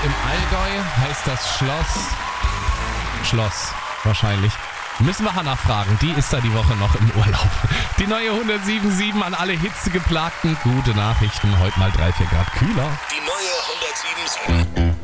im Allgäu heißt das Schloss wahrscheinlich. Müssen wir Hannah fragen, die ist da die Woche noch im Urlaub. Die neue 107.7 an alle Hitzegeplagten. Gute Nachrichten, heute mal 3-4 Grad kühler. Die neue 107.7.